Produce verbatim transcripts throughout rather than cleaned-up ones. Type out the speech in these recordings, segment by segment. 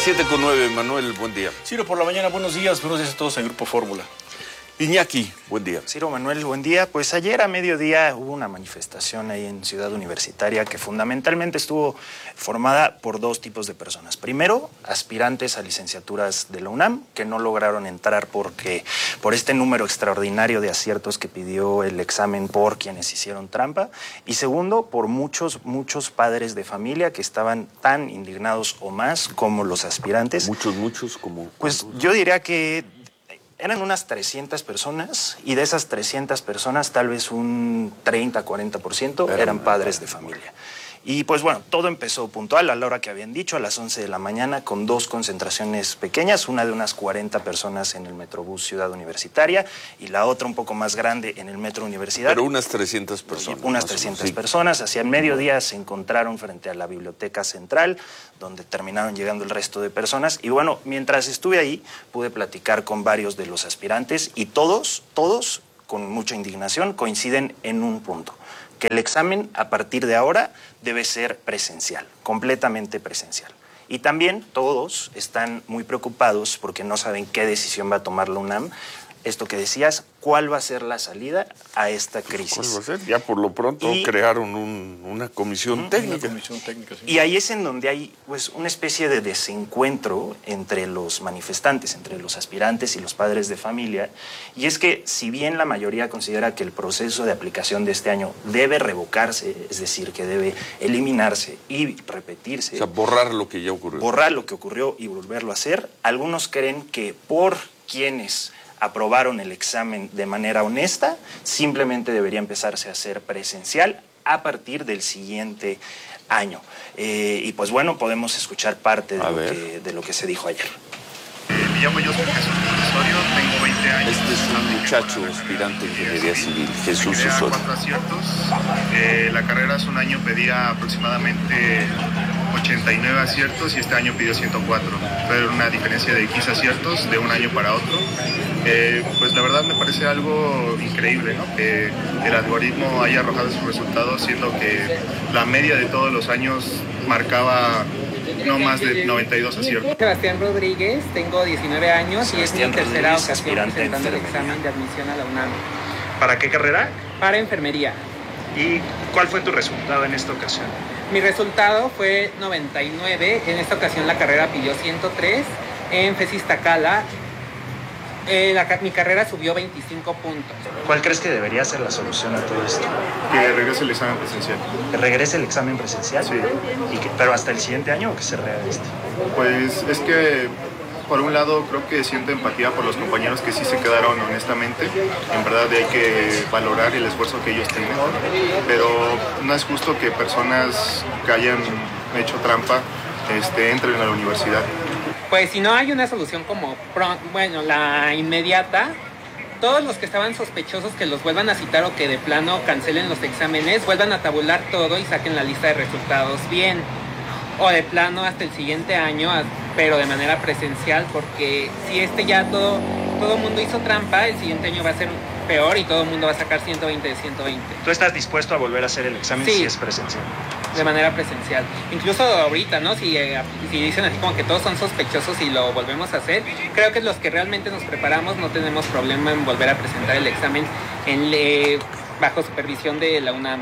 siete con nueve, Manuel, buen día. Ciro, por la mañana, buenos días, buenos días a todos en Grupo Fórmula. Iñaki, buen día. Ciro, Manuel, buen día. Pues ayer a mediodía hubo una manifestación ahí en Ciudad Universitaria que fundamentalmente estuvo formada por dos tipos de personas. Primero, aspirantes a licenciaturas de la UNAM que no lograron entrar porque por este número extraordinario de aciertos que pidió el examen por quienes hicieron trampa. Y segundo, por muchos, muchos padres de familia que estaban tan indignados o más como los aspirantes. Muchos, muchos, como... Pues yo diría que eran unas trescientas personas y de esas trescientas personas tal vez un treinta, cuarenta por ciento eran padres de familia. Y pues bueno, todo empezó puntual a la hora que habían dicho, a las once de la mañana, con dos concentraciones pequeñas, una de unas cuarenta personas en el Metrobús Ciudad Universitaria y la otra un poco más grande en el Metro Universidad. Pero unas trescientas personas. Unas trescientas personas. Hacia el mediodía se encontraron frente a la Biblioteca Central, donde terminaron llegando el resto de personas. Y bueno, mientras estuve ahí, pude platicar con varios de los aspirantes y todos, todos, con mucha indignación, coinciden en un punto: que el examen a partir de ahora debe ser presencial, completamente presencial. Y también todos están muy preocupados porque no saben qué decisión va a tomar la UNAM. Esto que decías, ¿cuál va a ser la salida a esta crisis? ¿Cuál va a ser? Ya por lo pronto y, crearon un, una comisión uh-huh, técnica. Una comisión técnica, sí. Y ahí es en donde hay pues una especie de desencuentro entre los manifestantes, entre los aspirantes y los padres de familia. Y es que si bien la mayoría considera que el proceso de aplicación de este año debe revocarse, es decir, que debe eliminarse y repetirse. O sea, borrar lo que ya ocurrió. Borrar lo que ocurrió y volverlo a hacer. Algunos creen que por quienes aprobaron el examen de manera honesta, simplemente debería empezarse a hacer presencial a partir del siguiente año. Eh, y pues bueno, podemos escuchar parte de lo, que, de lo que se dijo ayer. Eh, me llamo José Jesús Osorio, tengo veinte años. Este es un muchacho aspirante a ingeniería civil, Jesús Osorio. cuatro aciertos. Eh, la carrera hace un año pedía aproximadamente ochenta y nueve aciertos y este año pidió ciento cuatro. Fue una diferencia de quince aciertos de un año para otro. Eh, pues la verdad me parece algo increíble, ¿no? Que el algoritmo haya arrojado sus resultados, siendo que la media de todos los años marcaba no más de noventa y dos aciertos. Sebastián Rodríguez, tengo diecinueve años Sebastián y es mi tercera Rodríguez, ocasión presentando el examen de admisión a la UNAM. ¿Para qué carrera? Para enfermería. ¿Y cuál fue tu resultado en esta ocasión? Mi resultado fue noventa y nueve, en esta ocasión la carrera pidió ciento tres, en FES Iztacala eh, la, mi carrera subió veinticinco puntos. ¿Cuál crees que debería ser la solución a todo esto? Que regrese el examen presencial. ¿Que regrese el examen presencial? Sí. ¿Y que, pero hasta el siguiente año o que se rehaga este? Pues es que por un lado creo que siento empatía por los compañeros que sí se quedaron honestamente. En verdad hay que valorar el esfuerzo que ellos tienen, pero no es justo que personas que hayan hecho trampa este, entren a la universidad. Pues si no hay una solución como, bueno, la inmediata, todos los que estaban sospechosos que los vuelvan a citar o que de plano cancelen los exámenes, vuelvan a tabular todo y saquen la lista de resultados bien. O de plano hasta el siguiente año, pero de manera presencial, porque si este ya todo todo mundo hizo trampa, el siguiente año va a ser peor y todo el mundo va a sacar ciento veinte de ciento veinte. ¿Tú estás dispuesto a volver a hacer el examen sí, si es presencial? De manera presencial. Incluso ahorita, ¿no? Si, eh, si dicen así como que todos son sospechosos y lo volvemos a hacer, creo que los que realmente nos preparamos no tenemos problema en volver a presentar el examen en, eh, bajo supervisión de la UNAM.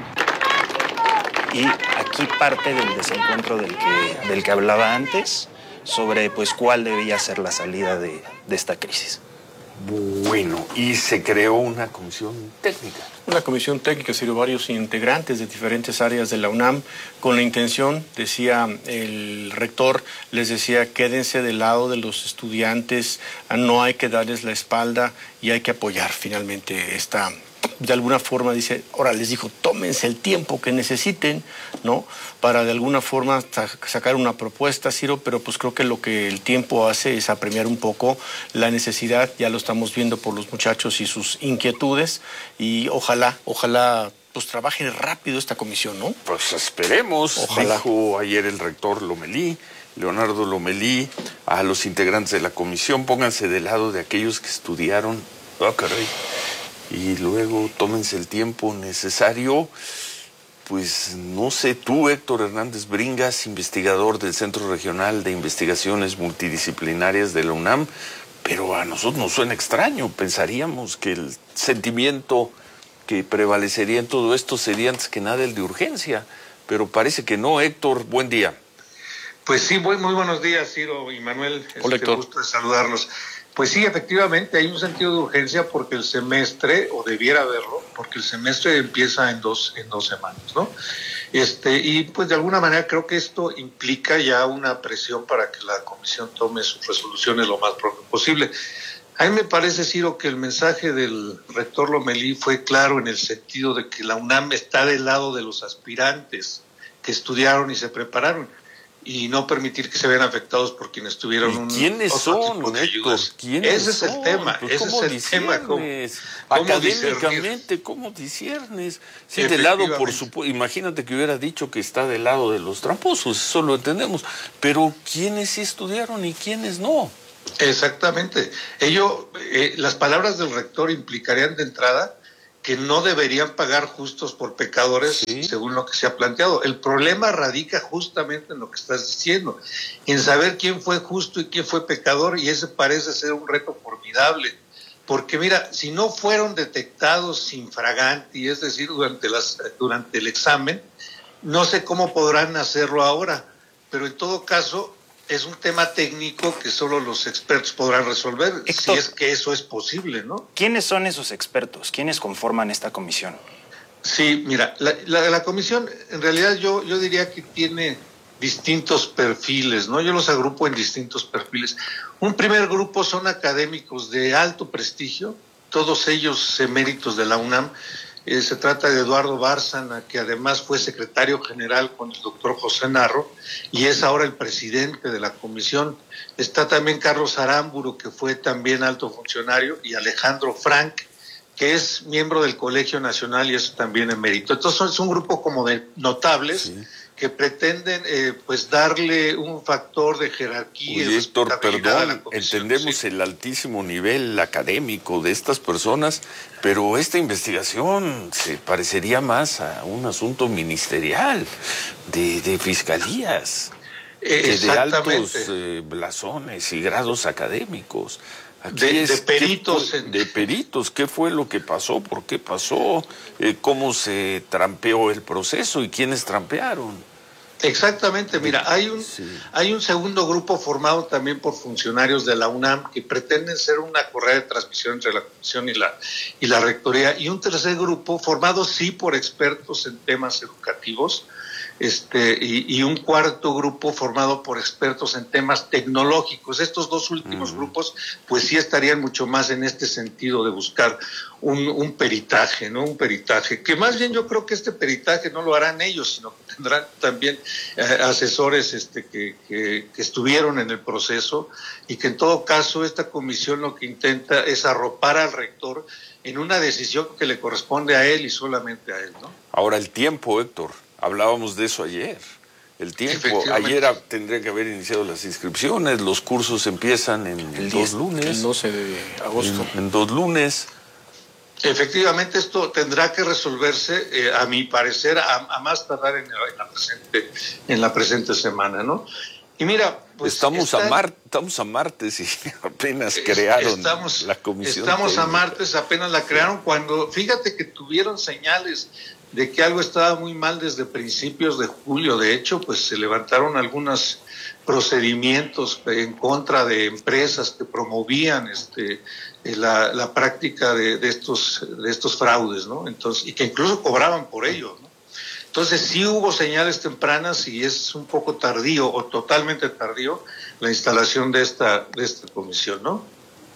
Y aquí parte del desencuentro del que, del que hablaba antes, sobre pues cuál debía ser la salida de, de esta crisis. Bueno, y se creó una comisión técnica. Una comisión técnica, sirvió varios integrantes de diferentes áreas de la UNAM con la intención, decía el rector, les decía, quédense del lado de los estudiantes, no hay que darles la espalda y hay que apoyar finalmente esta... De alguna forma dice, ahora les dijo, tómense el tiempo que necesiten, ¿no? Para de alguna forma sacar una propuesta, Ciro, pero pues creo que lo que el tiempo hace es apremiar un poco la necesidad, ya lo estamos viendo por los muchachos y sus inquietudes, y ojalá, ojalá pues trabaje rápido esta comisión, ¿no? Pues esperemos, ojalá. Dijo ayer el rector Lomelí, Leonardo Lomelí, a los integrantes de la comisión, pónganse del lado de aquellos que estudiaron, oh caray, y luego tómense el tiempo necesario. pues no sé, tú, Héctor Hernández Bringas, investigador del Centro Regional de Investigaciones Multidisciplinarias de la UNAM, pero a nosotros nos suena extraño. Pensaríamos que el sentimiento que prevalecería en todo esto sería antes que nada el de urgencia, pero parece que no. Héctor, buen día. Pues sí, muy, muy buenos días, Ciro y Manuel. Hola, este, Héctor. Gusto de saludarlos. Pues sí, efectivamente, hay un sentido de urgencia porque el semestre, o debiera haberlo, porque el semestre empieza en dos, en dos semanas, ¿no? Este, y pues de alguna manera creo que esto implica ya una presión para que la comisión tome sus resoluciones lo más pronto posible. A mí me parece, Ciro, que el mensaje del rector Lomelí fue claro en el sentido de que la UNAM está del lado de los aspirantes que estudiaron y se prepararon, y no permitir que se vean afectados por quienes tuvieron un ¿Quiénes son, Héctor? ¿Quiénes Ese es el son? tema, Pues, ese ¿cómo es el tema. ¿Cómo, cómo Académicamente, ¿cómo disciernes? Sí, del lado, por supuesto, imagínate que hubiera dicho que está del lado de los tramposos, eso lo entendemos, pero ¿quiénes sí estudiaron y quiénes no? Exactamente. Ello, eh, las palabras del rector implicarían de entrada que no deberían pagar justos por pecadores, ¿sí?, según lo que se ha planteado. El problema radica justamente en lo que estás diciendo, en saber quién fue justo y quién fue pecador, y ese parece ser un reto formidable. Porque mira, si no fueron detectados infraganti, es decir, durante, las, durante el examen, no sé cómo podrán hacerlo ahora, pero en todo caso es un tema técnico que solo los expertos podrán resolver, Héctor, si es que eso es posible, ¿no? ¿Quiénes son esos expertos? ¿Quiénes conforman esta comisión? Sí, mira, la, la, la comisión en realidad yo, yo diría que tiene distintos perfiles, ¿no? Yo los agrupo en distintos perfiles. Un primer grupo son académicos de alto prestigio, todos ellos eméritos de la UNAM. Eh, se trata de Eduardo Bárcena, que además fue secretario general con el doctor José Narro y es ahora el presidente de la comisión. Está también Carlos Aramburu, que fue también alto funcionario, y Alejandro Frank, que es miembro del Colegio Nacional y es también emérito. Entonces es un grupo como de notables, sí, que pretenden eh, pues darle un factor de jerarquía. Oye, Héctor, perdón, entendemos sí. el altísimo nivel académico de estas personas, pero esta investigación se parecería más a un asunto ministerial, de, de fiscalías, eh, de altos eh, blasones y grados académicos. De, es, de peritos. Fue, de peritos, ¿qué fue lo que pasó? ¿Por qué pasó? Eh, ¿Cómo se trampeó el proceso y quiénes trampearon? Exactamente, mira, hay un, sí. hay un segundo grupo formado también por funcionarios de la UNAM que pretenden ser una correa de transmisión entre la comisión y la, y la rectoría, y un tercer grupo formado sí por expertos en temas educativos, Este, y, y un cuarto grupo formado por expertos en temas tecnológicos. Estos dos últimos uh-huh. grupos pues sí estarían mucho más en este sentido de buscar un, un peritaje, ¿no? Un peritaje, que más bien yo creo que este peritaje no lo harán ellos, sino que tendrán también eh, asesores este, que, que, que estuvieron en el proceso, y que en todo caso esta comisión lo que intenta es arropar al rector en una decisión que le corresponde a él y solamente a él, ¿no? Ahora el tiempo, Héctor. Hablábamos de eso ayer, el tiempo. Ayer a, tendría que haber iniciado las inscripciones, los cursos empiezan en el dos lunes. El doce de agosto. En, en dos lunes. Efectivamente, esto tendrá que resolverse, eh, a mi parecer, a, a más tardar en la, en, la presente, en la presente semana, ¿no? Y mira, pues estamos, están, a mar, estamos a martes y apenas crearon estamos, la comisión. Estamos técnica. a martes, apenas la crearon, cuando, fíjate que tuvieron señales de que algo estaba muy mal desde principios de julio. De hecho, pues se levantaron algunos procedimientos en contra de empresas que promovían este la, la práctica de, de estos de estos fraudes, ¿no? Entonces, y que incluso cobraban por ello, ¿no? Entonces sí hubo señales tempranas, y es un poco tardío o totalmente tardío la instalación de esta de esta comisión, ¿no?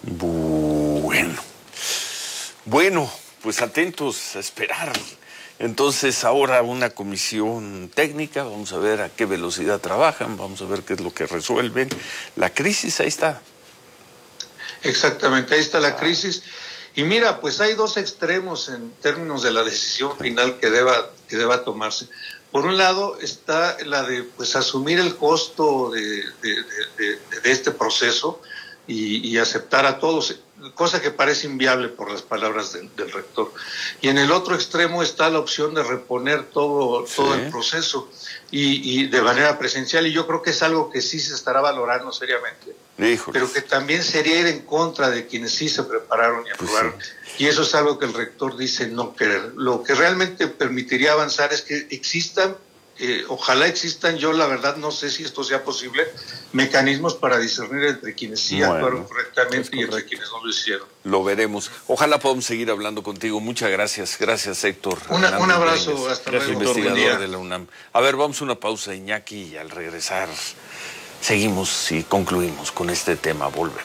Bueno, bueno, pues atentos a esperar. Entonces ahora una comisión técnica, vamos a ver a qué velocidad trabajan, vamos a ver qué es lo que resuelven. La crisis, ahí está. Exactamente, ahí está la crisis. Y mira, pues hay dos extremos en términos de la decisión final que deba, que deba tomarse. Por un lado está la de pues asumir el costo de, de, de, de, de este proceso y, y aceptar a todos. cosa que parece inviable por las palabras del, del rector. Y en el otro extremo está la opción de reponer todo, sí. todo el proceso y, y de manera presencial, y yo creo que es algo que sí se estará valorando seriamente. Híjole. Pero que también sería ir en contra de quienes sí se prepararon y aprobaron. Pues sí. Y eso es algo que el rector dice no querer. Lo que realmente permitiría avanzar es que existan, eh, ojalá existan, yo la verdad no sé si esto sea posible, mecanismos para discernir entre quienes sí bueno, actuaron correctamente y entre quienes no lo hicieron. Lo veremos. Ojalá podamos seguir hablando contigo. Muchas gracias. Gracias, Héctor. Una, un abrazo. Domínguez, hasta luego. Investigador de la UNAM. A ver, vamos a una pausa, Iñaki, y al regresar seguimos y concluimos con este tema. Volvemos.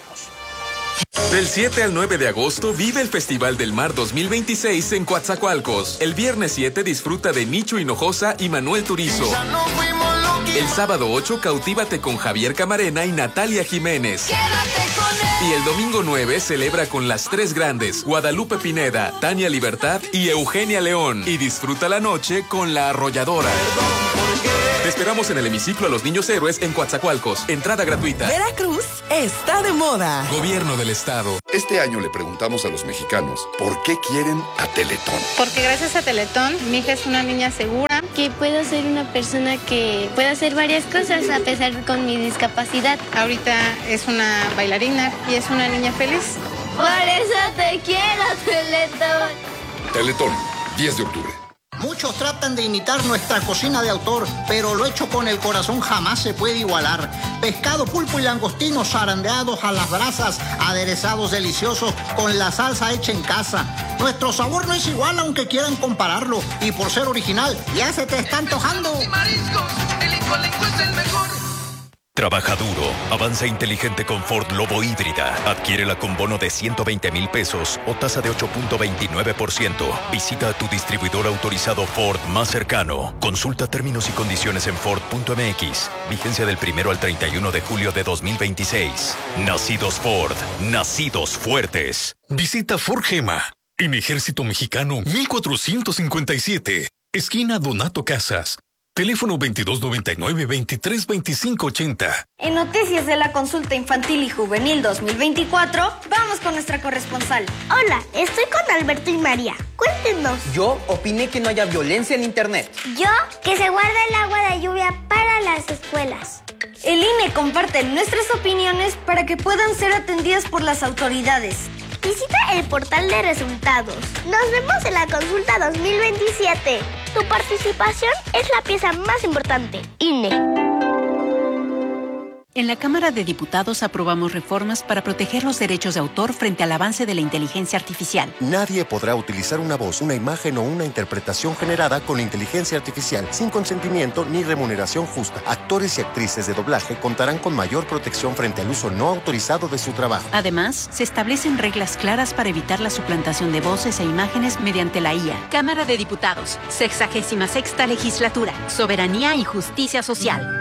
Del siete al nueve de agosto vive el Festival del Mar dos mil veintiséis en Coatzacoalcos. El viernes siete disfruta de Nicho Hinojosa y Manuel Turizo. El sábado ocho cautívate con Javier Camarena y Natalia Jiménez. Y el domingo nueve celebra con las tres grandes, Guadalupe Pineda, Tania Libertad y Eugenia León. Y disfruta la noche con La Arrolladora. Te esperamos en el hemiciclo a los Niños Héroes en Coatzacoalcos. Entrada gratuita. Veracruz está de moda. Gobierno del Estado. Este año le preguntamos a los mexicanos por qué quieren a Teletón. Porque gracias a Teletón, mi hija es una niña segura. Que puedo ser una persona que pueda hacer varias cosas a pesar de con mi discapacidad. Ahorita es una bailarina y es una niña feliz. Por eso te quiero, Teletón. Teletón, diez de octubre. Muchos tratan de imitar nuestra cocina de autor, pero lo hecho con el corazón jamás se puede igualar. Pescado, pulpo y langostinos zarandeados a las brasas, aderezados deliciosos con la salsa hecha en casa. Nuestro sabor no es igual aunque quieran compararlo, y por ser original ya se te está antojando. Mariscos, el Incolenco es el mejor. Trabaja duro, avanza inteligente con Ford Lobo híbrida. Adquiérela con bono de ciento veinte mil pesos o tasa de ocho punto veintinueve por ciento. Visita a tu distribuidor autorizado Ford más cercano. Consulta términos y condiciones en Ford punto M X. Vigencia del primero al treinta y uno de julio de dos mil veintiséis. Nacidos Ford, nacidos fuertes. Visita Ford Gema en Ejército Mexicano mil cuatrocientos cincuenta y siete, esquina Donato Casas. Teléfono veintidós noventa y nueve, veintitrés veinticinco ochenta. En Noticias de la Consulta Infantil y Juvenil dos mil veinticuatro, vamos con nuestra corresponsal. Hola, estoy con Alberto y María. Cuéntenos. Yo opiné que no haya violencia en Internet. Yo, que se guarda el agua de lluvia para las escuelas. El I N E comparte nuestras opiniones para que puedan ser atendidas por las autoridades. Visita el portal de resultados. Nos vemos en la consulta dos mil veintisiete. Tu participación es la pieza más importante. I N E. En la Cámara de Diputados aprobamos reformas para proteger los derechos de autor frente al avance de la inteligencia artificial. Nadie podrá utilizar una voz, una imagen o una interpretación generada con inteligencia artificial sin consentimiento ni remuneración justa. Actores y actrices de doblaje contarán con mayor protección frente al uso no autorizado de su trabajo. Además, se establecen reglas claras para evitar la suplantación de voces e imágenes mediante la I A. Cámara de Diputados, sexagésima sexta legislatura, soberanía y justicia social.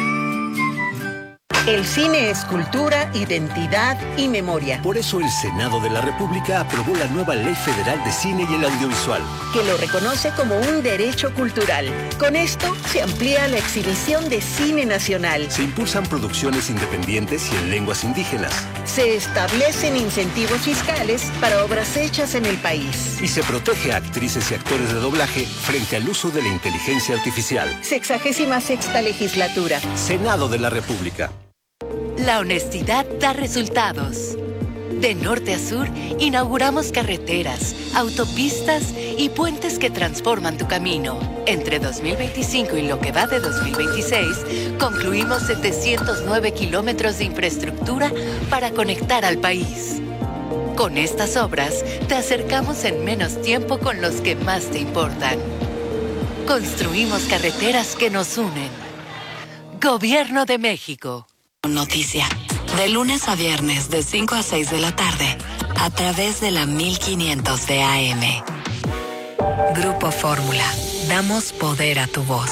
El cine es cultura, identidad y memoria. Por eso el Senado de la República aprobó la nueva Ley Federal de Cine y el Audiovisual, que lo reconoce como un derecho cultural. Con esto se amplía la exhibición de cine nacional. Se impulsan producciones independientes y en lenguas indígenas. Se establecen incentivos fiscales para obras hechas en el país. Y se protege a actrices y actores de doblaje frente al uso de la inteligencia artificial. Sexagésima sexta legislatura. Senado de la República. La honestidad da resultados. De norte a sur, inauguramos carreteras, autopistas y puentes que transforman tu camino. Entre dos mil veinticinco y lo que va de dos mil veintiséis, concluimos setecientos nueve kilómetros de infraestructura para conectar al país. Con estas obras, te acercamos en menos tiempo con los que más te importan. Construimos carreteras que nos unen. Gobierno de México. Noticia. De lunes a viernes de cinco a seis de la tarde a través de la mil quinientos de A M. Grupo Fórmula. Damos poder a tu voz.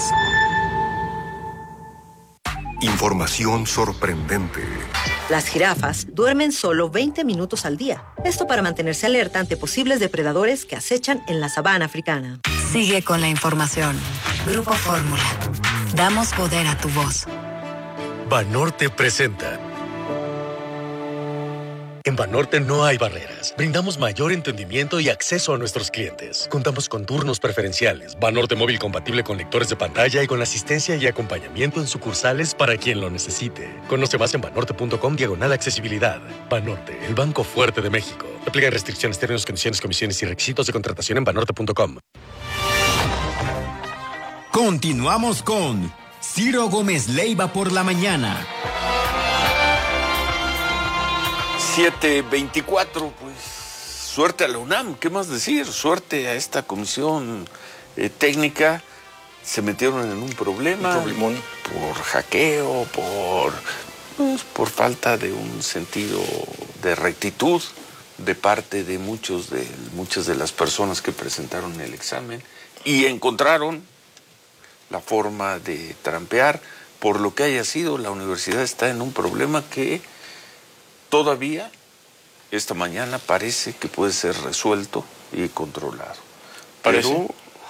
Información sorprendente. Las jirafas duermen solo veinte minutos al día. Esto para mantenerse alerta ante posibles depredadores que acechan en la sabana africana. Sigue con la información. Grupo Fórmula. Damos poder a tu voz. Banorte presenta En Banorte no hay barreras. Brindamos mayor entendimiento y acceso a nuestros clientes. Contamos con turnos preferenciales, Banorte móvil compatible con lectores de pantalla y con asistencia y acompañamiento en sucursales para quien lo necesite. Conoce más en banorte.com diagonal accesibilidad. Banorte, el banco fuerte de México. Aplica restricciones, términos, condiciones, comisiones y requisitos de contratación en banorte punto com. Continuamos con Ciro Gómez Leiva por la mañana. siete veinticuatro, pues suerte a la UNAM, ¿qué más decir? Suerte a esta comisión eh, técnica. Se metieron en un problema un por hackeo, por, pues, por falta de un sentido de rectitud de parte de muchos de muchas de las personas que presentaron el examen y encontraron la forma de trampear. Por lo que haya sido, la universidad está en un problema que todavía esta mañana parece que puede ser resuelto y controlado. ¿Parece? Pero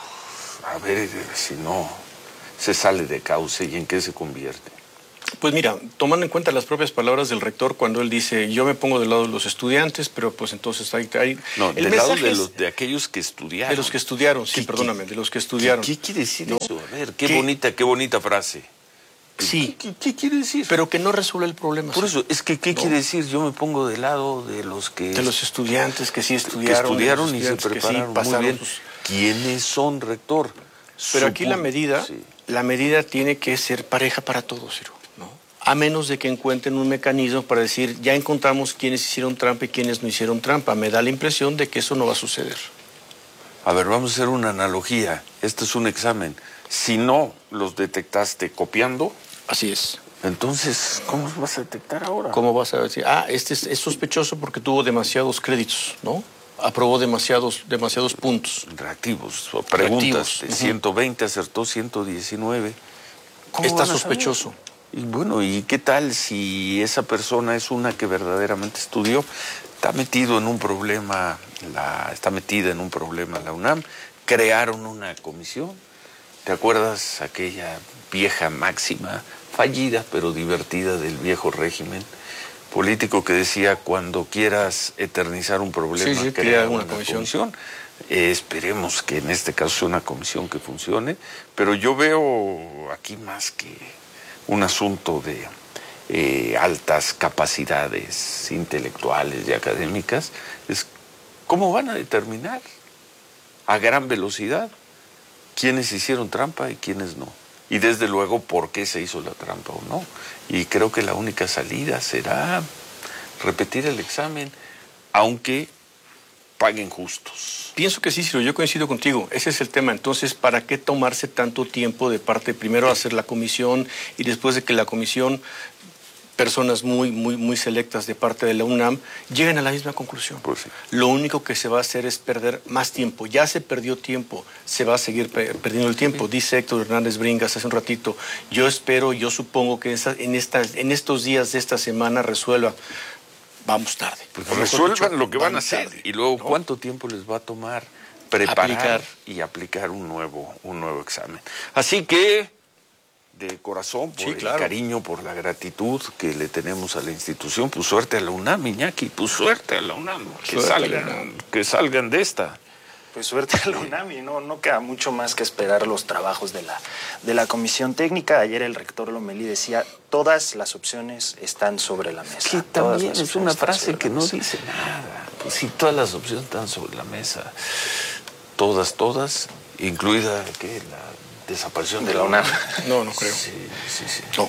a ver si no se sale de cauce y en qué se convierte. Pues mira, tomando en cuenta las propias palabras del rector cuando él dice, yo me pongo del lado de los estudiantes, pero pues entonces hay... hay no, el del lado de, es, los, de aquellos que estudiaron. De los que estudiaron, sí, perdóname, de los que estudiaron. ¿Qué, qué quiere decir no, eso? A ver, qué, qué bonita, qué bonita frase. Sí. ¿Qué, qué, qué quiere decir? Pero que no resuelve el problema. Por sí. eso, es que, ¿qué no. quiere decir? Yo me pongo del lado de los que... De los estudiantes que sí estudiaron. Que estudiaron y se prepararon sí muy bien. Sus... ¿Quiénes son, rector? Pero Supo... aquí la medida, sí. la medida tiene que ser pareja para todos, Ciro, ¿no? A menos de que encuentren un mecanismo para decir, ya encontramos quiénes hicieron trampa y quiénes no hicieron trampa. Me da la impresión de que eso no va a suceder. A ver, vamos a hacer una analogía. Este es un examen. Si no los detectaste copiando... Así es. Entonces, ¿cómo los vas a detectar ahora? ¿Cómo vas a decir? Ah, este es, es sospechoso porque tuvo demasiados créditos, ¿no? Aprobó demasiados, demasiados puntos. Reactivos, o preguntas. Reactivos. De ciento veinte acertó ciento diecinueve. ¿Cómo está sospechoso? Y bueno, ¿y qué tal si esa persona es una que verdaderamente estudió? Está metido en un problema, la, está metida en un problema la UNAM. Crearon una comisión. ¿Te acuerdas aquella vieja máxima, fallida pero divertida del viejo régimen político que decía, cuando quieras eternizar un problema, sí, sí, crea una, una comisión? comisión. Eh, esperemos que en este caso sea una comisión que funcione, pero yo veo aquí más que un asunto de eh, altas capacidades intelectuales y académicas, es cómo van a determinar a gran velocidad quiénes hicieron trampa y quiénes no. Y desde luego, por qué se hizo la trampa o no. Y creo que la única salida será repetir el examen, aunque paguen justos. Pienso que sí, Ciro, yo coincido contigo. Ese es el tema. Entonces, ¿para qué tomarse tanto tiempo de parte, primero hacer la comisión y después de que la comisión, personas muy, muy, muy selectas de parte de la UNAM, lleguen a la misma conclusión? Pues sí. Lo único que se va a hacer es perder más tiempo. Ya se perdió tiempo, se va a seguir pe perdiendo el tiempo. Sí. Dice Héctor Hernández Bringas hace un ratito, yo espero, yo supongo que esa, en, esta, en estos días de esta semana resuelva. Vamos tarde. Pues resuelvan dicho, lo que van a hacer tarde, y luego, ¿no? ¿Cuánto tiempo les va a tomar preparar aplicar. y aplicar un nuevo, un nuevo examen? Así que, de corazón, por sí, el claro. cariño, por la gratitud que le tenemos a la institución, pues suerte a la UNAM, Iñaki, pues suerte a la UNAM, que salgan, UNAM. que salgan de esta. Pues suerte a la UNAM y no, no queda mucho más que esperar los trabajos de la, de la comisión técnica. Ayer el rector Lomelí decía, todas las opciones están sobre la mesa. Es que también es una frase que no dice nada. Pues si todas las opciones están sobre la mesa, todas, todas, incluida ¿qué? la desaparición de, de la UNAM. No, no creo. Sí, sí, sí. No.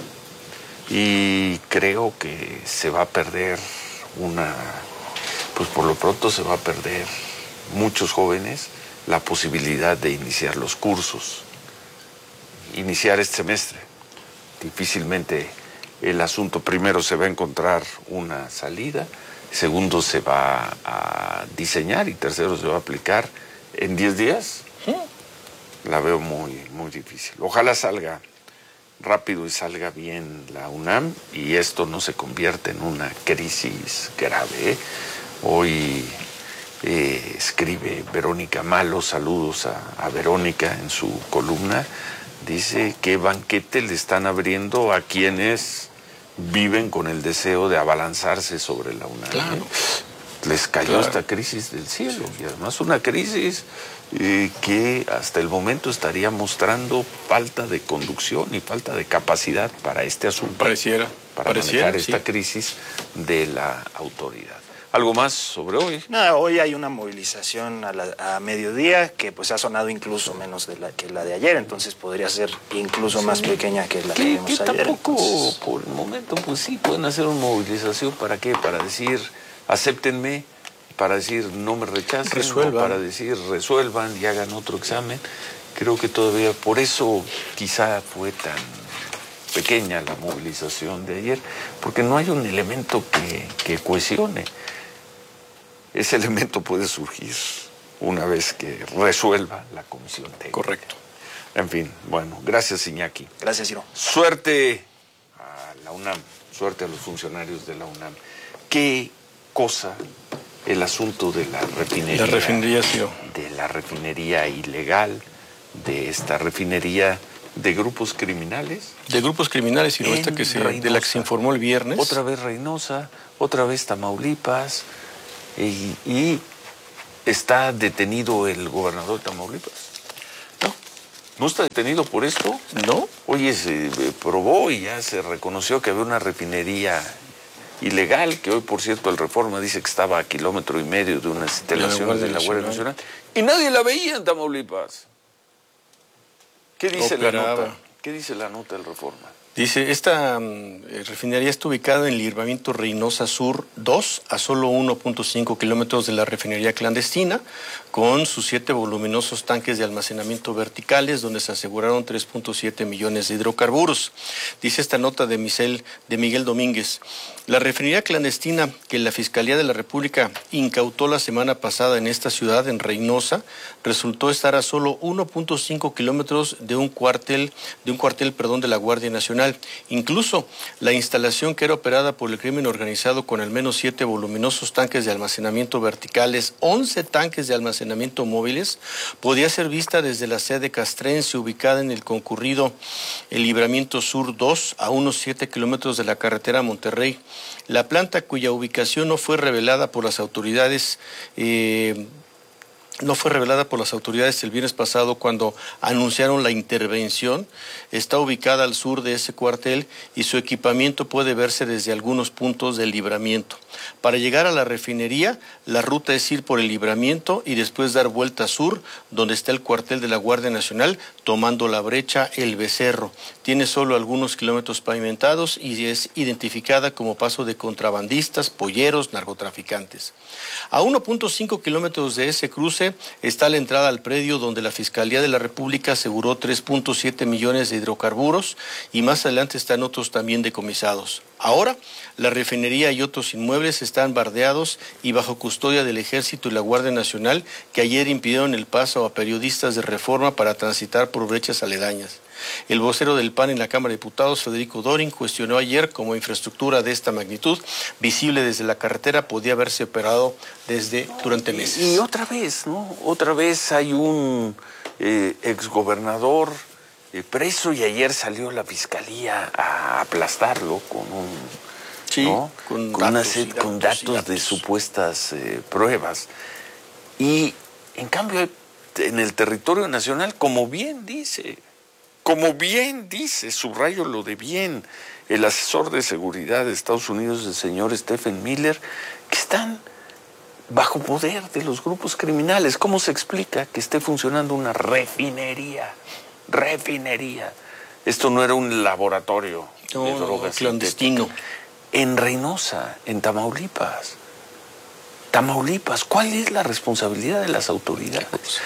Y creo que se va a perder una, pues por lo pronto se va a perder muchos jóvenes la posibilidad de iniciar los cursos, iniciar este semestre. Difícilmente el asunto, primero se va a encontrar una salida, segundo se va a diseñar y tercero se va a aplicar en diez días. La veo muy, muy difícil. Ojalá salga rápido y salga bien la UNAM y esto no se convierta en una crisis grave, ¿eh? Hoy eh, escribe Verónica Malo, saludos a, a Verónica en su columna, dice qué banquete le están abriendo a quienes viven con el deseo de abalanzarse sobre la UNAM. Claro. Les cayó Claro. esta crisis del cielo, y además una crisis eh, que hasta el momento estaría mostrando falta de conducción y falta de capacidad para este asunto. Pareciera. Para pareciera, manejar esta sí. crisis de la autoridad. ¿Algo más sobre hoy? No, hoy hay una movilización a, la, a mediodía que pues ha sonado incluso menos de la, que la de ayer, entonces podría ser incluso más pequeña que la que, Que, vimos que ayer. tampoco, entonces... por el momento, pues sí, pueden hacer una movilización. ¿Para qué? Para decir, acéptenme, para decir, no me rechacen, Resuelvan. o para decir, resuelvan y hagan otro examen. Creo que todavía, por eso quizá fue tan pequeña la movilización de ayer, porque no hay un elemento que, que cohesione. Ese elemento puede surgir una vez que resuelva la comisión técnica. Correcto. En fin, bueno, gracias, Iñaki. Gracias, Ciro. Suerte a la UNAM, suerte a los funcionarios de la UNAM. ¿Qué cosa el asunto de la refinería? La refinería, Ciro. De la refinería ilegal, de esta refinería de grupos criminales. De grupos criminales, Ciro, esta que se, de la que se informó el viernes. Otra vez Reynosa, otra vez Tamaulipas, y, y está detenido el gobernador de Tamaulipas. No, ¿no está detenido por esto? No. Oye, se probó y ya se reconoció que había una refinería ilegal, que hoy, por cierto, el Reforma dice que estaba a kilómetro y medio de unas instalaciones de la Guardia Nacional, y nadie la veía en Tamaulipas. ¿Qué dice la nota? ¿Qué dice la nota del Reforma? Dice, esta um, refinería está ubicada en el libramiento Reynosa Sur dos, a solo uno punto cinco kilómetros de la refinería clandestina, con sus siete voluminosos tanques de almacenamiento verticales, donde se aseguraron tres punto siete millones de hidrocarburos. Dice esta nota de, Miguel, de Miguel Domínguez, la refinería clandestina que la Fiscalía de la República incautó la semana pasada en esta ciudad, en Reynosa, resultó estar a solo uno punto cinco kilómetros de un cuartel, de un cuartel, perdón, de la Guardia Nacional. Incluso la instalación, que era operada por el crimen organizado con al menos siete voluminosos tanques de almacenamiento verticales, once tanques de almacenamiento móviles, podía ser vista desde la sede castrense ubicada en el concurrido el Libramiento Sur dos, a unos siete kilómetros de la carretera Monterrey. La planta, cuya ubicación no fue revelada por las autoridades eh, No fue revelada por las autoridades el viernes pasado cuando anunciaron la intervención, está ubicada al sur de ese cuartel y su equipamiento puede verse desde algunos puntos del libramiento. Para llegar a la refinería, la ruta es ir por el libramiento y después dar vuelta sur, donde está el cuartel de la Guardia Nacional, tomando la brecha El Becerro. Tiene solo algunos kilómetros pavimentados y es identificada como paso de contrabandistas, polleros, narcotraficantes. A uno punto cinco kilómetros de ese cruce está la entrada al predio donde la Fiscalía de la República aseguró tres punto siete millones de hidrocarburos y más adelante están otros también decomisados. Ahora, la refinería y otros inmuebles están bardeados y bajo custodia del Ejército y la Guardia Nacional, que ayer impidieron el paso a periodistas de Reforma para transitar por brechas aledañas. El vocero del P A N en la Cámara de Diputados, Federico Dorin, cuestionó ayer cómo infraestructura de esta magnitud, visible desde la carretera, podía haberse operado desde durante meses. Y, y otra vez, ¿no? Otra vez hay un eh, exgobernador eh, preso y ayer salió la fiscalía a aplastarlo con un... Sí, ¿no? con, con, datos, una serie, datos, con datos, datos de supuestas eh, pruebas. Y en cambio, en el territorio nacional, como bien dice, como bien dice, subrayo lo de bien, el asesor de seguridad de Estados Unidos, el señor Stephen Miller, que están bajo poder de los grupos criminales. ¿Cómo se explica que esté funcionando una refinería? Refinería. Esto no era un laboratorio no, de drogas no, clandestino. En Reynosa, en Tamaulipas. Tamaulipas, ¿cuál es la responsabilidad de las autoridades?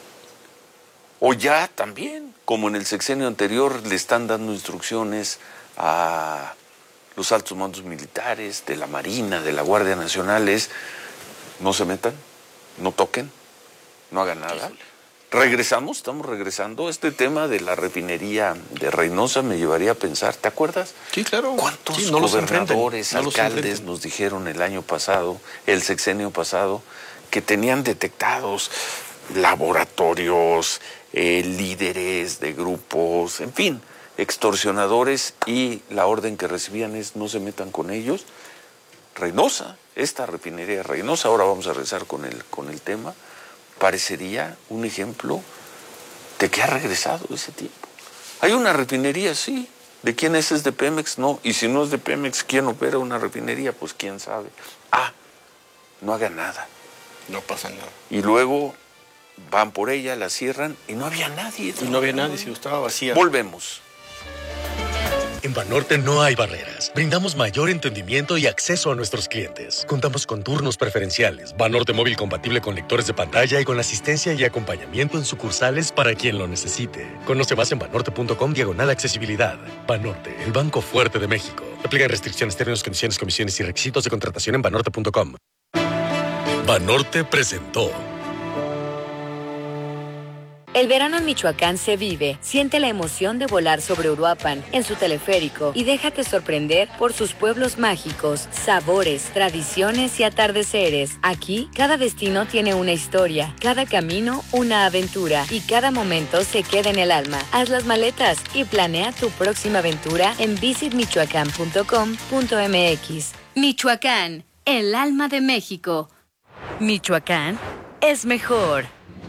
O ya también, como en el sexenio anterior, le están dando instrucciones a los altos mandos militares, de la Marina, de la Guardia Nacional, es no se metan, no toquen, no hagan nada. Regresamos, estamos regresando. Este tema de la refinería de Reynosa me llevaría a pensar, ¿te acuerdas? Sí, claro. ¿Cuántos sí, no gobernadores, no alcaldes nos dijeron el año pasado, el sexenio pasado, que tenían detectados laboratorios, eh, líderes de grupos, en fin, extorsionadores y la orden que recibían es no se metan con ellos. Reynosa, esta refinería Reynosa, ahora vamos a regresar con el, con el tema, parecería un ejemplo de que ha regresado ese tiempo. Hay una refinería, sí. ¿De quién es? ¿Es de Pemex? No. Y si no es de Pemex, ¿quién opera una refinería? Pues quién sabe. Ah, no haga nada. No pasa nada. Y luego van por ella, la cierran y no había nadie. Y no había nadie, si estaba vacía. Volvemos. En Banorte no hay barreras. Brindamos mayor entendimiento y acceso a nuestros clientes. Contamos con turnos preferenciales, Banorte móvil compatible con lectores de pantalla y con asistencia y acompañamiento en sucursales para quien lo necesite. Conoce más en banorte.com diagonal accesibilidad. Banorte, el banco fuerte de México. Aplican restricciones, términos, condiciones, comisiones y requisitos de contratación en banorte punto com. Banorte presentó. El verano en Michoacán se vive. Siente la emoción de volar sobre Uruapan en su teleférico y déjate sorprender por sus pueblos mágicos, sabores, tradiciones y atardeceres. Aquí, cada destino tiene una historia, cada camino una aventura y cada momento se queda en el alma. Haz las maletas y planea tu próxima aventura en visit michoacán punto com punto m x. Michoacán, el alma de México. Michoacán es mejor.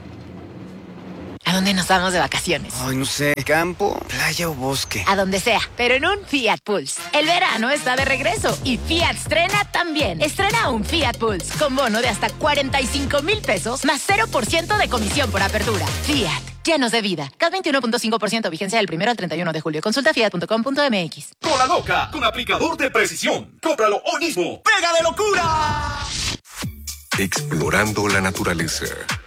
¿A dónde nos vamos de vacaciones? Ay, no sé, campo, playa o bosque. A donde sea, pero en un Fiat Pulse. El verano está de regreso y Fiat estrena también. Estrena un Fiat Pulse con bono de hasta cuarenta y cinco mil pesos más cero por ciento de comisión por apertura. Fiat, llenos de vida. C A T veintiuno punto cinco por ciento vigencia del primero al treinta y uno de julio. Consulta fiat punto com punto m x. Cola Loca, con aplicador de precisión. Cómpralo hoy mismo. ¡Pega de locura! Explorando la naturaleza.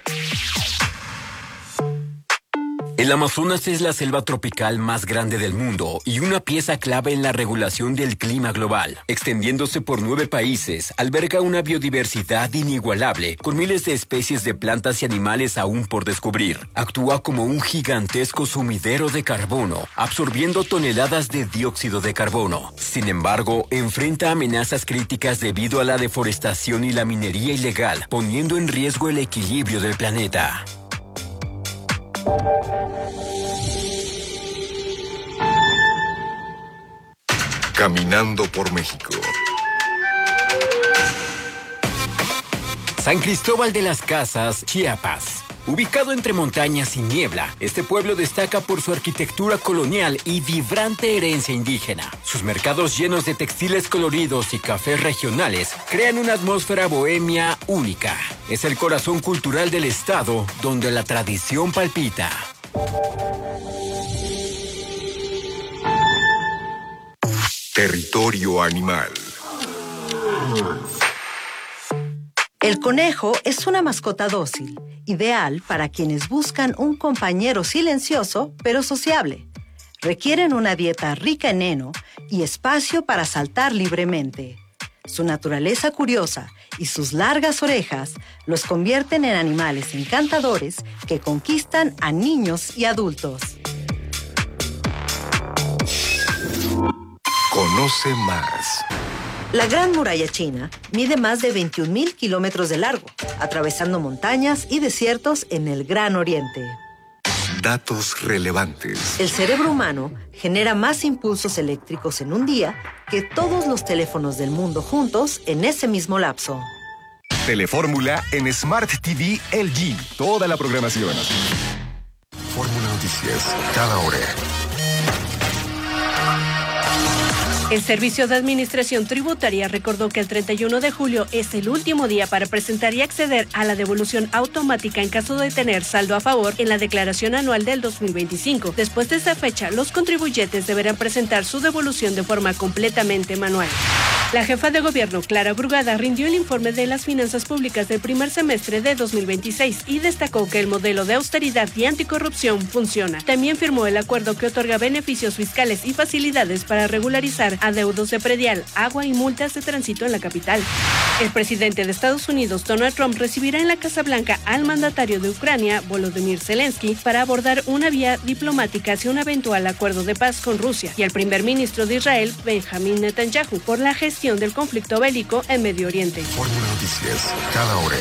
El Amazonas es la selva tropical más grande del mundo y una pieza clave en la regulación del clima global. Extendiéndose por nueve países, alberga una biodiversidad inigualable, con miles de especies de plantas y animales aún por descubrir. Actúa como un gigantesco sumidero de carbono, absorbiendo toneladas de dióxido de carbono. Sin embargo, enfrenta amenazas críticas debido a la deforestación y la minería ilegal, poniendo en riesgo el equilibrio del planeta. Caminando por México. San Cristóbal de las Casas, Chiapas. Ubicado entre montañas y niebla, este pueblo destaca por su arquitectura colonial y vibrante herencia indígena. Sus mercados llenos de textiles coloridos y cafés regionales crean una atmósfera bohemia única. Es el corazón cultural del estado, donde la tradición palpita. Territorio animal. El conejo es una mascota dócil, ideal para quienes buscan un compañero silencioso pero sociable. Requieren una dieta rica en heno y espacio para saltar libremente. Su naturaleza curiosa y sus largas orejas los convierten en animales encantadores que conquistan a niños y adultos. Conoce más. La Gran Muralla China mide más de veintiún mil kilómetros de largo, atravesando montañas y desiertos en el Gran Oriente. Datos relevantes. El cerebro humano genera más impulsos eléctricos en un día que todos los teléfonos del mundo juntos en ese mismo lapso. Telefórmula en Smart T V L G. Toda la programación. Fórmula Noticias, cada hora. El Servicio de Administración Tributaria recordó que el treinta y uno de julio es el último día para presentar y acceder a la devolución automática en caso de tener saldo a favor en la declaración anual del dos mil veinticinco. Después de esa fecha, los contribuyentes deberán presentar su devolución de forma completamente manual. La jefa de gobierno, Clara Brugada, rindió el informe de las finanzas públicas del primer semestre de dos mil veintiséis y destacó que el modelo de austeridad y anticorrupción funciona. También firmó el acuerdo que otorga beneficios fiscales y facilidades para regularizar adeudos de predial, agua y multas de tránsito en la capital. El presidente de Estados Unidos, Donald Trump, recibirá en la Casa Blanca al mandatario de Ucrania, Volodymyr Zelensky, para abordar una vía diplomática hacia un eventual acuerdo de paz con Rusia, y al primer ministro de Israel, Benjamín Netanyahu, por la gestión del conflicto bélico en Medio Oriente. Fórmula Noticias, cada hora.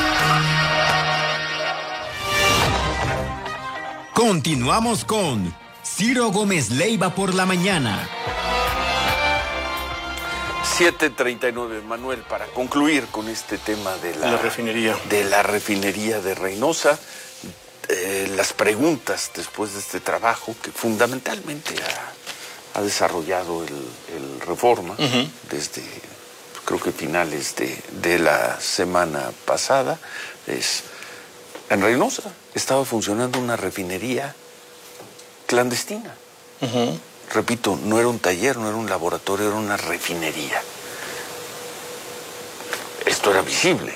Continuamos con Ciro Gómez Leiva por la mañana. siete treinta y nueve, Manuel, para concluir con este tema de la, la refinería. De la refinería de Reynosa, eh, las preguntas después de este trabajo que fundamentalmente ha, ha desarrollado el, el Reforma uh-huh. desde, creo que finales de, de la semana pasada, es, en Reynosa estaba funcionando una refinería clandestina. Uh-huh. Repito, no era un taller, no era un laboratorio, era una refinería. Esto era visible.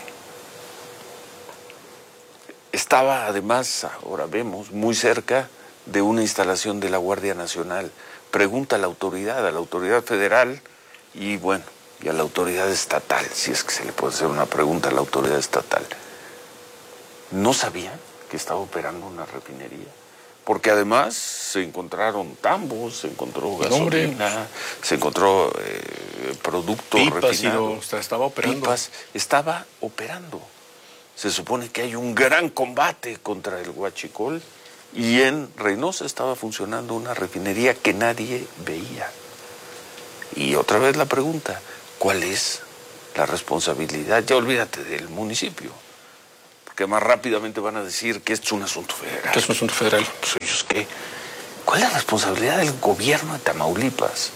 Estaba además, ahora vemos, muy cerca de una instalación de la Guardia Nacional. Pregunta a la autoridad, a la autoridad federal y bueno, y a la autoridad estatal, si es que se le puede hacer una pregunta a la autoridad estatal. ¿No sabían que estaba operando una refinería? Porque además se encontraron tambos, se encontró gasolina, se encontró eh, productos pipas, refinados. Y no, estaba operando. Pipas, estaba operando. Se supone que hay un gran combate contra el huachicol y en Reynosa estaba funcionando una refinería que nadie veía. Y otra vez la pregunta, ¿cuál es la responsabilidad? Ya olvídate del municipio. Que más rápidamente van a decir que esto es un asunto federal. ¿Qué es un asunto federal? Pues ellos qué. ¿Cuál es la responsabilidad del gobierno de Tamaulipas?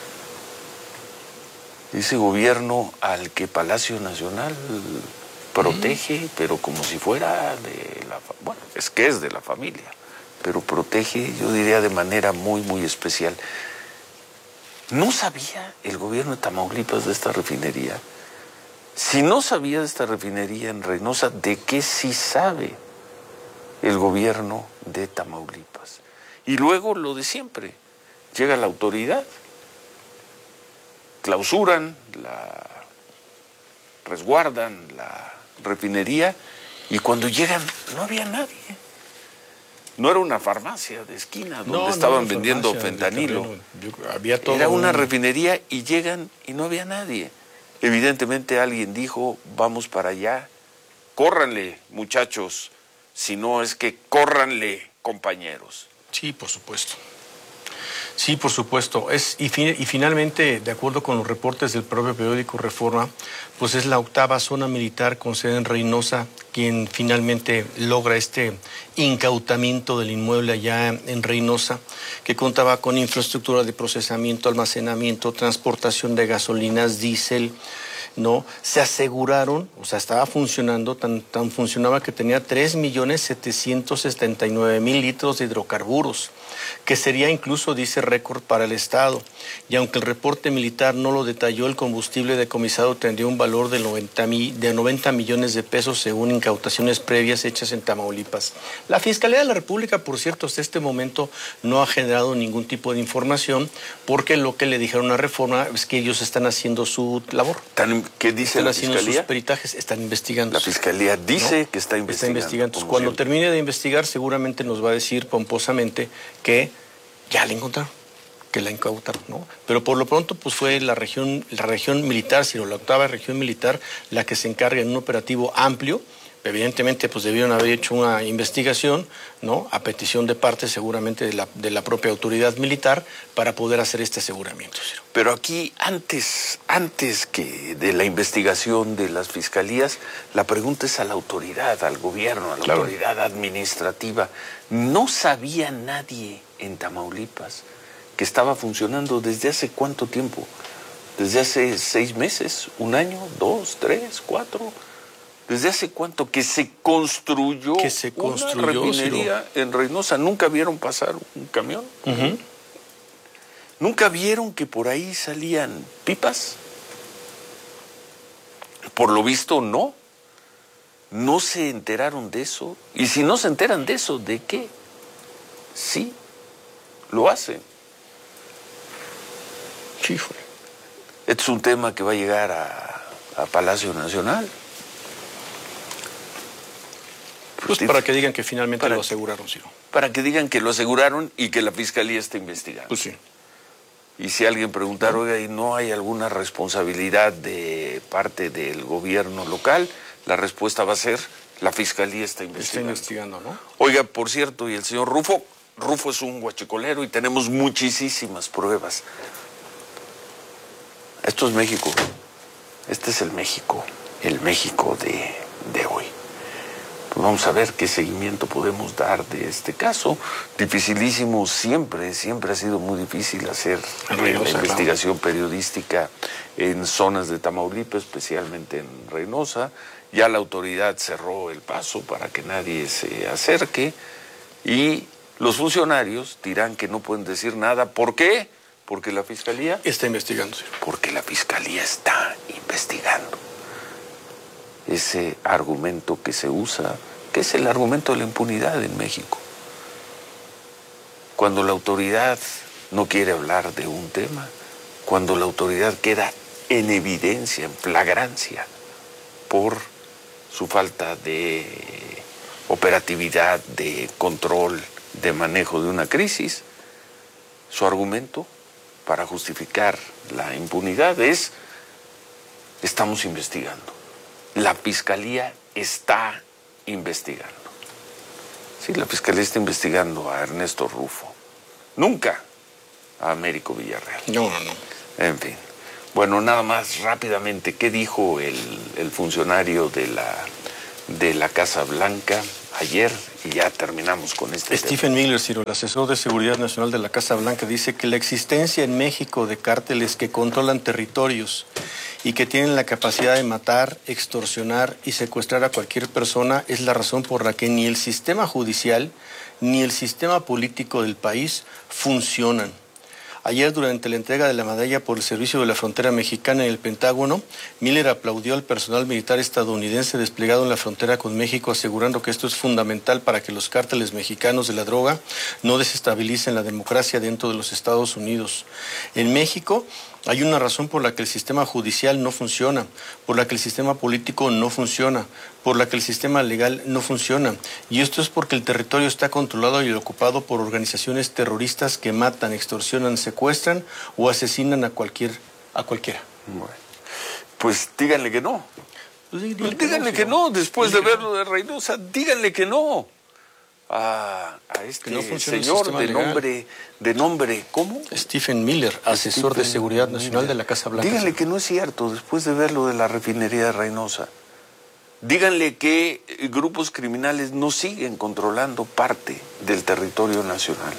Ese gobierno al que Palacio Nacional protege, mm. pero como si fuera de la... Bueno, es que es de la familia, pero protege, yo diría, de manera muy, muy especial. ¿No sabía el gobierno de Tamaulipas de esta refinería? Si no sabía de esta refinería en Reynosa, ¿de qué sí sabe el gobierno de Tamaulipas? Y luego lo de siempre, llega la autoridad, clausuran, la resguardan la refinería y cuando llegan no había nadie. No era una farmacia de esquina donde no, estaban no vendiendo fentanilo. Había todo era una un... refinería y llegan y no había nadie. Evidentemente alguien dijo, vamos para allá, córranle, muchachos, si no es que córranle, compañeros. Sí, por supuesto. Sí, por supuesto. Es, y, fin, y finalmente, de acuerdo con los reportes del propio periódico Reforma, pues es la octava zona militar con sede en Reynosa quien finalmente logra este incautamiento del inmueble allá en Reynosa, que contaba con infraestructura de procesamiento, almacenamiento, transportación de gasolinas, diésel, ¿no? Se aseguraron, o sea, estaba funcionando, tan, tan funcionaba que tenía tres millones setecientos setenta y nueve mil litros de hidrocarburos, que sería incluso, dice, récord para el Estado. Y aunque el reporte militar no lo detalló, el combustible decomisado tendría un valor de noventa, de noventa millones de pesos según incautaciones previas hechas en Tamaulipas. La Fiscalía de la República, por cierto, hasta este momento no ha generado ningún tipo de información porque lo que le dijeron a Reforma es que ellos están haciendo su labor. ¿Qué dice están la haciendo Fiscalía? Sus peritajes, están investigando. La Fiscalía dice, ¿no?, que está investigando. Está investigando. Entonces, cuando siempre. termine de investigar, seguramente nos va a decir pomposamente que ya la encontraron, que la incautaron, ¿no? Pero por lo pronto, pues fue la región, la región militar, sino la octava región militar, la que se encarga en un operativo amplio. Evidentemente, pues debieron haber hecho una investigación, ¿no?, a petición de parte seguramente de la, de la propia autoridad militar para poder hacer este aseguramiento. Ciro. Pero aquí, antes, antes que de la investigación de las fiscalías, la pregunta es a la autoridad, al gobierno, a la claro. autoridad administrativa. ¿No sabía nadie en Tamaulipas que estaba funcionando desde hace cuánto tiempo? ¿Desde hace seis meses? ¿Un año? ¿Dos? ¿Tres? ¿Cuatro? ¿Desde hace cuánto que se construyó, que se construyó una refinería Ciro. en Reynosa? ¿Nunca vieron pasar un camión? Uh-huh. ¿Nunca vieron que por ahí salían pipas? Por lo visto, no. ¿No se enteraron de eso? Y si no se enteran de eso, ¿de qué? Sí, lo hacen. Sí. Este es un tema que va a llegar a, a Palacio Nacional. Pues para que digan que finalmente para, lo aseguraron, Ciro. Para que digan que lo aseguraron y que la Fiscalía está investigando. Pues sí. Y si alguien preguntara, oiga, ¿y no hay alguna responsabilidad de parte del gobierno local? La respuesta va a ser, la Fiscalía está investigando. Está investigando, ¿no? Oiga, por cierto, y el señor Rufo, Rufo es un huachicolero y tenemos muchísimas pruebas. Esto es México. Este es el México, el México de, de hoy. Pues vamos a ver qué seguimiento podemos dar de este caso. Dificilísimo siempre, siempre ha sido muy difícil hacer Reynosa, la investigación claro. periodística en zonas de Tamaulipas, especialmente en Reynosa. Ya la autoridad cerró el paso para que nadie se acerque y los funcionarios dirán que no pueden decir nada. ¿Por qué? Porque la Fiscalía... Está investigando. Sí. Porque la Fiscalía está investigando. Ese argumento que se usa, que es el argumento de la impunidad en México. Cuando la autoridad no quiere hablar de un tema, cuando la autoridad queda en evidencia, en flagrancia, por su falta de operatividad, de control, de manejo de una crisis, su argumento para justificar la impunidad es: estamos investigando. La Fiscalía está investigando. Sí, la Fiscalía está investigando a Ernesto Rufo. Nunca a Américo Villarreal. No, no, no. En fin. Bueno, nada más rápidamente, ¿qué dijo el, el funcionario de la, de la Casa Blanca ayer? Y ya terminamos con este Stephen Miller, Ciro, el asesor de Seguridad Nacional de la Casa Blanca, dice que la existencia en México de cárteles que controlan territorios y que tienen la capacidad de matar, extorsionar y secuestrar a cualquier persona es la razón por la que ni el sistema judicial ni el sistema político del país funcionan. Ayer, durante la entrega de la medalla por el servicio de la frontera mexicana en el Pentágono, Miller aplaudió al personal militar estadounidense desplegado en la frontera con México, asegurando que esto es fundamental para que los cárteles mexicanos de la droga no desestabilicen la democracia dentro de los Estados Unidos. En México hay una razón por la que el sistema judicial no funciona, por la que el sistema político no funciona, por la que el sistema legal no funciona. Y esto es porque el territorio está controlado y ocupado por organizaciones terroristas que matan, extorsionan, secuestran o asesinan a cualquier a cualquiera. Bueno, pues díganle que no. Pues díganle, díganle que no, que no después díganle de verlo de Reynosa, díganle que no. A, a este no señor de nombre, de nombre, ¿cómo? Stephen Miller, asesor Stephen de Seguridad Nacional Miller. de la Casa Blanca. Díganle que no es cierto, después de ver lo de la refinería de Reynosa. Díganle que grupos criminales no siguen controlando parte del territorio nacional.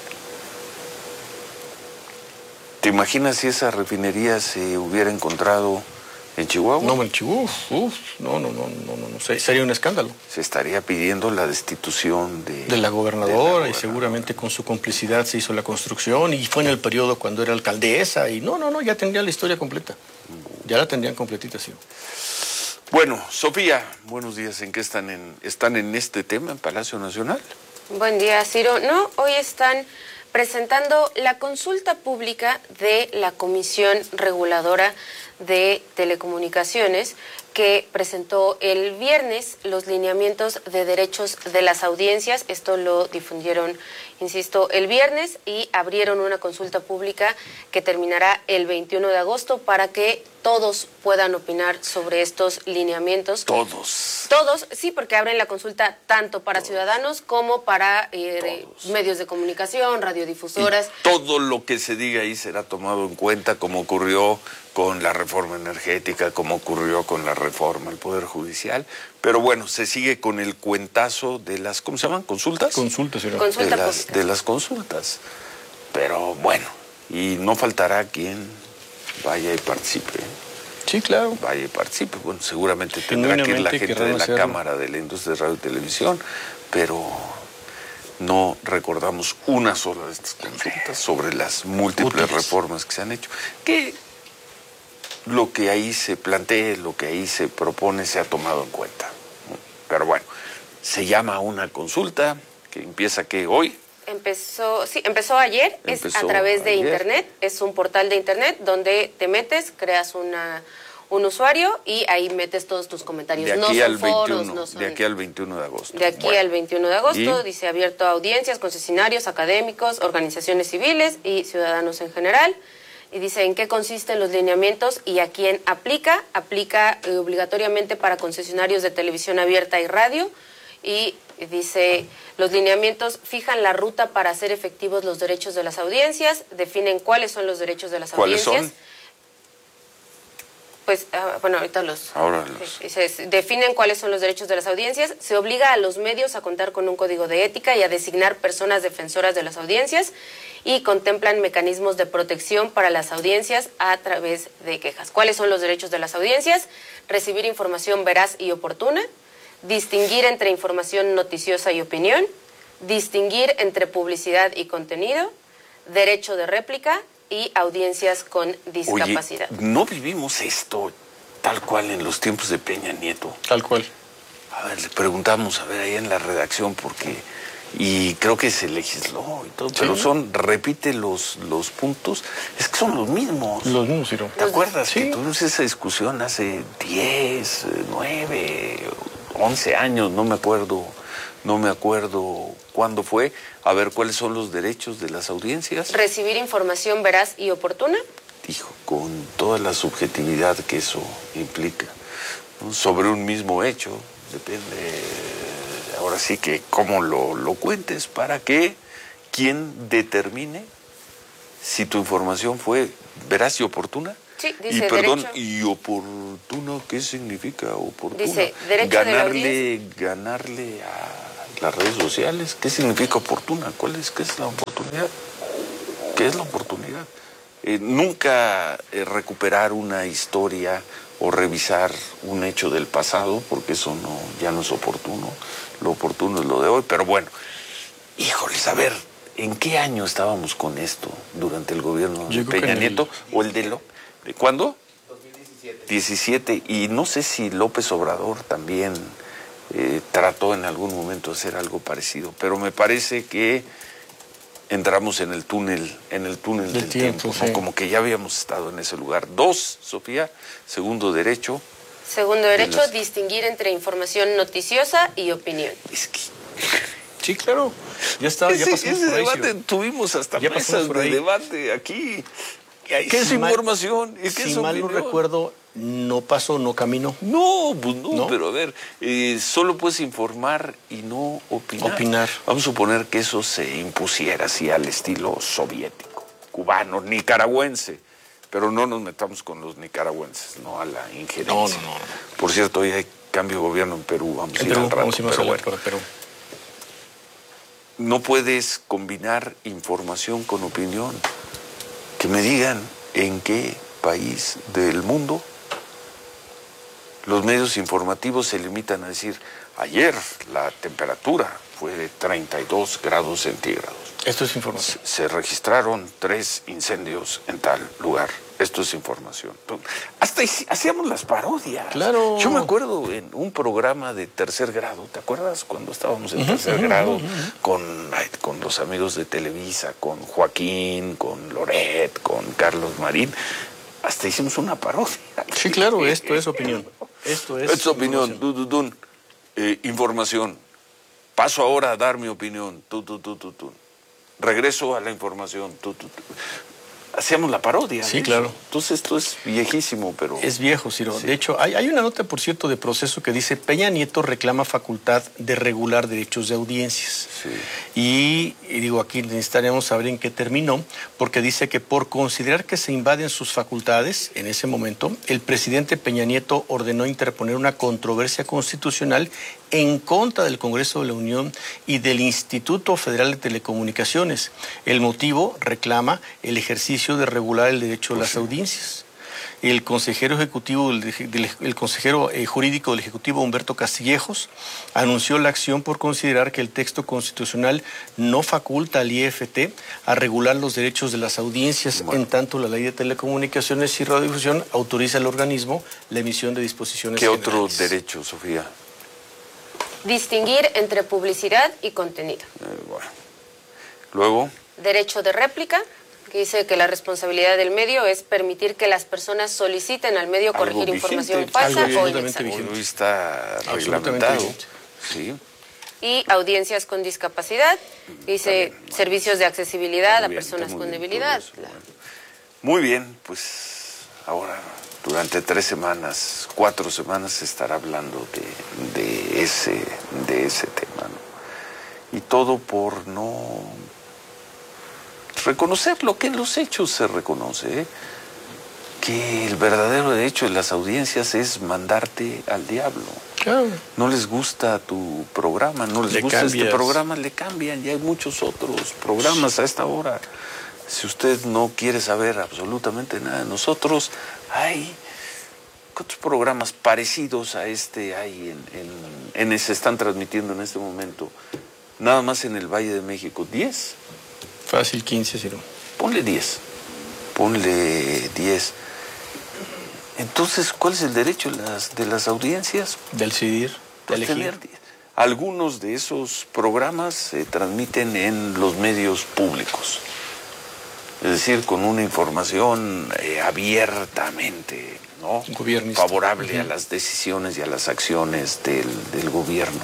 ¿Te imaginas si esa refinería se hubiera encontrado en Chihuahua? No, en Chihuahua, uf, no, no, no, no, no, no, sería un escándalo. Se estaría pidiendo la destitución de... De la gobernadora, y seguramente con su complicidad se hizo la construcción, y fue en el periodo cuando era alcaldesa, y no, no, no, ya tendría la historia completa. Ya la tendrían completita, sí. Bueno, Sofía, buenos días. ¿En qué están en, están en este tema en Palacio Nacional? Buen día, Ciro. No, hoy están presentando la consulta pública de la Comisión Reguladora de Telecomunicaciones, que presentó el viernes los lineamientos de derechos de las audiencias. Esto lo difundieron, insisto, el viernes, y abrieron una consulta pública que terminará el veintiuno de agosto para que todos puedan opinar sobre estos lineamientos. Todos. Todos, sí, porque abren la consulta tanto para todos. ciudadanos como para eh, medios de comunicación, radiodifusoras. Y todo lo que se diga ahí será tomado en cuenta, como ocurrió con la reforma energética, como ocurrió con la reforma al Poder Judicial. Pero bueno, se sigue con el cuentazo de las, ¿cómo se llaman? ¿Consultas? Consultas, sí. Consulta de las, de las consultas. Pero bueno, y no faltará quien vaya y participe. Sí, claro. Vaya y participe. Bueno, seguramente tendrá que ir la gente de la hacerlo. Cámara de la Industria de Radio y Televisión, pero no recordamos una sola de estas consultas sobre las múltiples Útiles. reformas que se han hecho. Que lo que ahí se plantee, lo que ahí se propone, se ha tomado en cuenta. Pero bueno, se llama una consulta que empieza que hoy. Empezó, sí, empezó ayer, empezó es a través de ayer. internet, es un portal de internet donde te metes, creas una, un usuario y ahí metes todos tus comentarios. De aquí, no son al, foros, veintiuno, no son, de aquí al veintiuno de agosto. De aquí bueno. al veintiuno de agosto, ¿Y? dice abierto a audiencias, concesionarios, académicos, organizaciones civiles y ciudadanos en general. Y dice en qué consisten los lineamientos y a quién aplica. Aplica eh, obligatoriamente para concesionarios de televisión abierta y radio, y Dice, los lineamientos fijan la ruta para hacer efectivos los derechos de las audiencias, definen cuáles son los derechos de las ¿Cuáles audiencias. son? Pues, uh, bueno, ahorita los... Ahora los... Dice, definen cuáles son los derechos de las audiencias, se obliga a los medios a contar con un código de ética y a designar personas defensoras de las audiencias y contemplan mecanismos de protección para las audiencias a través de quejas. ¿Cuáles son los derechos de las audiencias? Recibir información veraz y oportuna, distinguir entre información noticiosa y opinión, distinguir entre publicidad y contenido, derecho de réplica y audiencias con discapacidad. Oye, ¿no vivimos esto tal cual en los tiempos de Peña Nieto? Tal cual. A ver, le preguntamos, a ver, ahí en la redacción, porque... Y creo que se legisló y todo, sí, pero son, repite los, los puntos, es que son los mismos. Los mismos, Ciro. ¿Te acuerdas sí. que tuvimos esa discusión hace diez, nueve, once años, no me acuerdo, no me acuerdo cuándo fue? A ver, ¿cuáles son los derechos de las audiencias? Recibir información veraz y oportuna. Dijo, con toda la subjetividad que eso implica, ¿no? Sobre un mismo hecho, depende, ahora sí que cómo lo, lo cuentes, para que quien determine si tu información fue veraz y oportuna. Sí, dice y perdón, derecho... ¿y oportuna qué significa oportuna? Dice, derecho ganarle, de la audiencia. ganarle a las redes sociales. ¿Qué significa oportuna? ¿Cuál es, qué es la oportunidad? ¿Qué es la oportunidad? Eh, nunca eh, recuperar una historia o revisar un hecho del pasado, porque eso no, ya no es oportuno. Lo oportuno es lo de hoy, pero bueno, híjoles, a ver, ¿en qué año estábamos con esto? ¿Durante el gobierno de Peña Nieto el... o el de López? ¿De cuándo? dos mil diecisiete. diecisiete, y no sé si López Obrador también eh, trató en algún momento de hacer algo parecido, pero me parece que entramos en el túnel, en el túnel del, del tiempo, tiempo, ¿no? Sí. Como que ya habíamos estado en ese lugar. Dos, Sofía, segundo derecho. Segundo derecho, las... distinguir entre información noticiosa y opinión. Es que... Sí, claro. Ya estaba, ese, ya pasamos ese por ahí, debate, sí. Tuvimos hasta ya mesas de debate aquí. ¿Qué si es mal, información? ¿Y qué si es mal no recuerdo, no pasó, no caminó. No, pues no, ¿no? Pero a ver, eh, solo puedes informar y no opinar. Opinar. Vamos a suponer que eso se impusiera así al estilo soviético, cubano, nicaragüense. Pero no nos metamos con los nicaragüenses, no a la injerencia. No, no, no. Por cierto, hoy hay cambio de gobierno en Perú, vamos en a ir Perú, al rato. Vamos a ir pero bueno, bueno. Perú. No puedes combinar información con opinión. Que me digan en qué país del mundo los medios informativos se limitan a decir, ayer la temperatura fue de treinta y dos grados centígrados. Esto es información. Se, se registraron tres incendios en tal lugar. Esto es información. Hasta hacíamos las parodias. Claro. Yo me acuerdo en un programa de tercer grado, ¿te acuerdas? Cuando estábamos en tercer uh-huh, grado uh-huh, uh-huh. Con, con los amigos de Televisa, con Joaquín, con Loret, con Carlos Marín. Hasta hicimos una parodia. Sí, claro, esto es opinión. Esto es, esto es opinión. Du, du, du. Eh, información. Paso ahora a dar mi opinión. Tu, tu, tu, tu, tu. Regreso a la información. Tu, tu, tu. Hacíamos la parodia. Sí, claro. Entonces esto es viejísimo, pero... Es viejo, Ciro. Sí. De hecho, hay, hay una nota, por cierto, de Proceso que dice Peña Nieto reclama facultad de regular derechos de audiencias. Sí. Y, y digo, aquí necesitaríamos saber en qué terminó, porque dice que por considerar que se invaden sus facultades, en ese momento, el presidente Peña Nieto ordenó interponer una controversia constitucional en contra del Congreso de la Unión y del Instituto Federal de Telecomunicaciones. El motivo reclama el ejercicio de regular el derecho a las audiencias. El consejero ejecutivo, el, el consejero eh, jurídico del Ejecutivo, Humberto Castillejos, anunció la acción por considerar que el texto constitucional no faculta al I F T a regular los derechos de las audiencias, bueno. En tanto la Ley de Telecomunicaciones y Radiodifusión autoriza al organismo la emisión de disposiciones ¿Qué generales. otro derecho, Sofía? Distinguir entre publicidad y contenido. Eh, bueno. Luego. Derecho de réplica, que dice que la responsabilidad del medio es permitir que las personas soliciten al medio corregir vigente, información falsa o inexacta. Hoy está reglamentado. Sí. Y audiencias con discapacidad, dice bien, servicios de accesibilidad bien, a personas con bien, debilidad. Eso, bueno. Muy bien, pues ahora durante tres semanas, cuatro semanas se estará hablando de, de, ese, de ese tema, ¿no? Y todo por no reconocer lo que en los hechos se reconoce, ¿eh? Que el verdadero derecho de las audiencias es mandarte al diablo. Claro. No les gusta tu programa, no les Le gusta cambias. este programa, le cambian. Y hay muchos otros programas a esta hora. Si usted no quiere saber absolutamente nada de nosotros, hay otros programas parecidos a este, hay en, en, en se están transmitiendo en este momento. Nada más en el Valle de México, diez. Fácil, quince, Ciro. Ponle diez. Ponle diez. Entonces, ¿cuál es el derecho de las, de las audiencias? De decidir, de Pues elegir. tener diez. Algunos de esos programas se transmiten en los medios públicos. Es decir, con una información eh, abiertamente, ¿no? Gobernista. Favorable Uh-huh. a las decisiones y a las acciones del, del gobierno.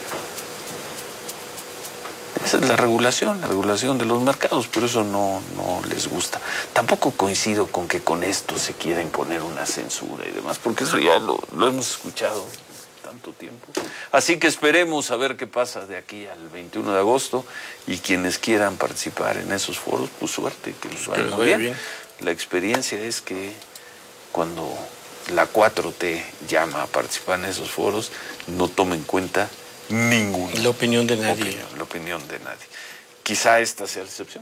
Esa es la regulación, la regulación de los mercados, pero eso no, no les gusta. Tampoco coincido con que con esto se quiera imponer una censura y demás, porque eso ya lo, lo hemos escuchado tanto tiempo. Así que esperemos a ver qué pasa de aquí al veintiuno de agosto, y quienes quieran participar en esos foros, pues suerte, que les vaya les muy vaya bien. bien. La experiencia es que cuando la cuatro T llama a participar en esos foros, no toma en cuenta ninguna La opinión de nadie. opinión, la opinión de nadie. Quizá esta sea la excepción.